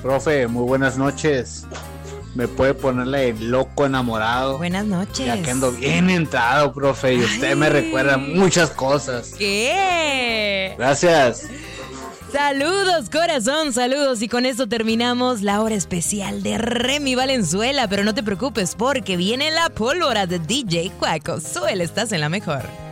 Profe, muy buenas noches. ¿Me puede ponerle el loco enamorado? Buenas noches. Ya que ando bien entrado, profe, y usted me recuerda muchas cosas. ¿Qué? Gracias. Saludos, corazón, saludos. Y con esto terminamos la hora especial de Remy Valenzuela. Pero no te preocupes porque viene la pólvora de DJ Cuaco. Suele, estás en la mejor.